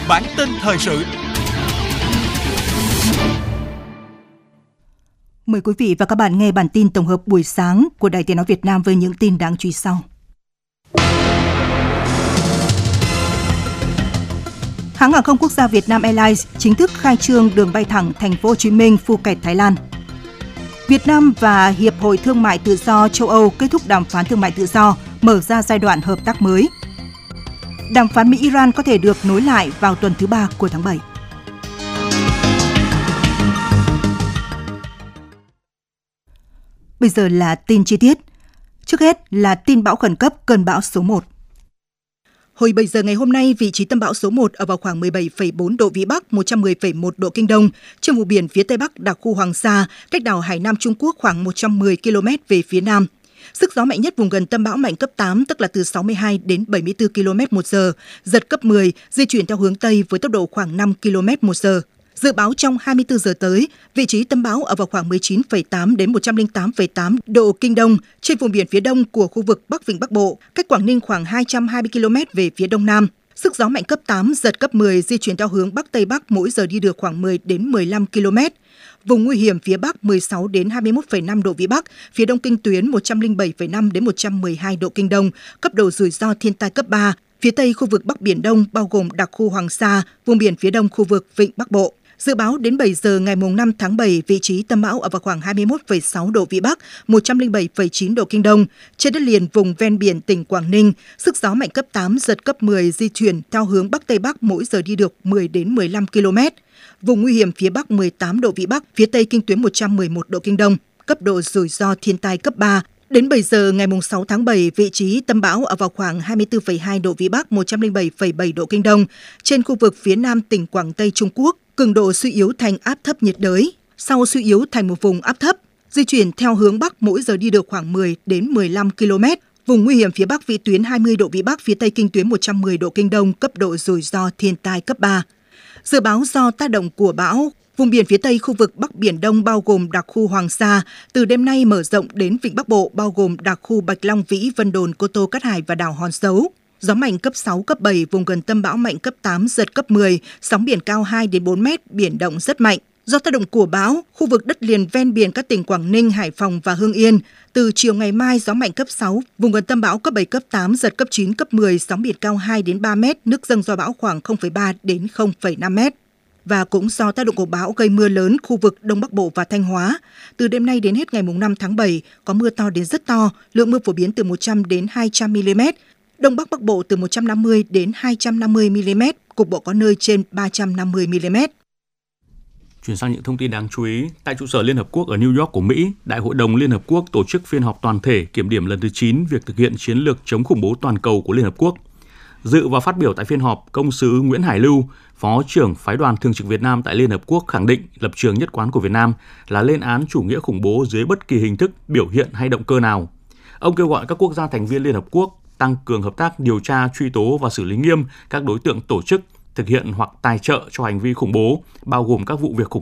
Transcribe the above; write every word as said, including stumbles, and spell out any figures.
Bản tin thời sự. Mời quý vị và các bạn nghe bản tin tổng hợp buổi sáng của Đài Tiếng nói Việt Nam với những tin đáng chú ý sau. Hãng hàng không quốc gia Việt Nam Airlines chính thức khai trương đường bay thẳng Thành phố Hồ Chí Minh, Phuket, Thái Lan. Việt Nam và Hiệp hội Thương mại Tự do châu Âu kết thúc đàm phán thương mại tự do, mở ra giai đoạn hợp tác mới. Đàm phán Mỹ-Iran có thể được nối lại vào tuần thứ ba của tháng bảy. Bây giờ là tin chi tiết. Trước hết là tin bão khẩn cấp cơn bão số một. Hồi bảy giờ ngày hôm nay, vị trí tâm bão số một ở vào khoảng mười bảy phẩy bốn độ Vĩ Bắc, một trăm mười phẩy một độ Kinh Đông, trên vùng biển phía Tây Bắc đặc khu Hoàng Sa, cách đảo Hải Nam Trung Quốc khoảng một trăm mười ki lô mét về phía Nam. Sức gió mạnh nhất vùng gần tâm bão mạnh cấp tám, tức là từ sáu mươi hai đến bảy mươi tư ki lô mét một giờ, giật cấp mười, di chuyển theo hướng Tây với tốc độ khoảng năm ki lô mét một giờ. Dự báo trong hai mươi tư giờ tới, vị trí tâm bão ở vào khoảng mười chín phẩy tám đến một trăm lẻ tám phẩy tám độ Kinh Đông trên vùng biển phía đông của khu vực Bắc Vịnh Bắc Bộ, cách Quảng Ninh khoảng hai trăm hai mươi ki lô mét về phía đông nam. Sức gió mạnh cấp tám, giật cấp mười, di chuyển theo hướng Bắc Tây Bắc, mỗi giờ đi được khoảng mười đến mười lăm ki lô mét. Vùng nguy hiểm phía Bắc mười sáu đến hai mươi mốt phẩy năm độ Vĩ Bắc, phía đông kinh tuyến một trăm lẻ bảy phẩy năm đến một trăm mười hai độ Kinh Đông, cấp độ rủi ro thiên tai cấp ba. Phía Tây khu vực Bắc Biển Đông bao gồm đặc khu Hoàng Sa, vùng biển phía đông khu vực Vịnh Bắc Bộ. Dự báo đến bảy giờ ngày năm tháng bảy, vị trí tâm bão ở vào khoảng hai mươi mốt phẩy sáu độ Vĩ Bắc, một trăm lẻ bảy phẩy chín độ Kinh Đông, trên đất liền vùng ven biển tỉnh Quảng Ninh, sức gió mạnh cấp tám, giật cấp mười, di chuyển theo hướng Bắc Tây Bắc, mỗi giờ đi được mười đến mười lăm ki lô mét. Vùng nguy hiểm phía Bắc mười tám độ Vĩ Bắc, phía Tây kinh tuyến một trăm mười một độ Kinh Đông, cấp độ rủi ro thiên tai cấp ba. Đến bảy giờ ngày sáu tháng bảy, vị trí tâm bão ở vào khoảng hai mươi tư phẩy hai độ Vĩ Bắc, một trăm lẻ bảy phẩy bảy độ Kinh Đông, trên khu vực phía nam tỉnh Quảng Tây Trung Quốc, cường độ suy yếu thành áp thấp nhiệt đới, sau suy yếu thành một vùng áp thấp, di chuyển theo hướng Bắc, mỗi giờ đi được khoảng mười đến mười lăm ki lô mét. Vùng nguy hiểm phía Bắc vĩ tuyến hai mươi độ Vĩ Bắc, phía Tây kinh tuyến một trăm mười độ Kinh Đông, cấp độ rủi ro thiên tai cấp ba. Dự báo do tác động của bão, vùng biển phía Tây khu vực Bắc Biển Đông bao gồm đặc khu Hoàng Sa, từ đêm nay mở rộng đến Vịnh Bắc Bộ bao gồm đặc khu Bạch Long Vĩ, Vân Đồn, Cô Tô, Cát Hải và đảo Hòn Dấu. Gió mạnh cấp sáu, cấp bảy, vùng gần tâm bão mạnh cấp tám, giật cấp mười, sóng biển cao hai đến bốn mét, biển động rất mạnh. Do tác động của bão, khu vực đất liền ven biển các tỉnh Quảng Ninh, Hải Phòng và Hưng Yên, từ chiều ngày mai gió mạnh cấp sáu, vùng gần tâm bão cấp bảy, cấp tám, giật cấp chín, cấp mười, sóng biển cao hai đến ba mét, nước dâng do bão khoảng không phẩy ba đến không phẩy năm mét. Và cũng do tác động của bão gây mưa lớn khu vực Đông Bắc Bộ và Thanh Hóa, từ đêm nay đến hết ngày năm tháng bảy có mưa to đến rất to, lượng mưa phổ biến từ một trăm đến hai trăm mi li mét. Đông Bắc Bắc Bộ từ một trăm năm mươi đến hai trăm năm mươi mi li mét, cục bộ có nơi trên ba trăm năm mươi mi li mét. Chuyển sang những thông tin đáng chú ý, tại trụ sở Liên Hợp Quốc ở New York của Mỹ, Đại hội đồng Liên Hợp Quốc tổ chức phiên họp toàn thể kiểm điểm lần thứ chín việc thực hiện chiến lược chống khủng bố toàn cầu của Liên Hợp Quốc. Dự và phát biểu tại phiên họp, Công sứ Nguyễn Hải Lưu, Phó trưởng Phái đoàn Thường trực Việt Nam tại Liên Hợp Quốc khẳng định lập trường nhất quán của Việt Nam là lên án chủ nghĩa khủng bố dưới bất kỳ hình thức, biểu hiện hay động cơ nào. Ông kêu gọi các quốc gia thành viên Liên Hợp Quốc tăng cường hợp tác điều tra, truy tố và xử lý nghiêm các đối tượng tổ chức thực hiện hoặc tài trợ cho hành vi khủng bố, bao gồm các vụ việc khủng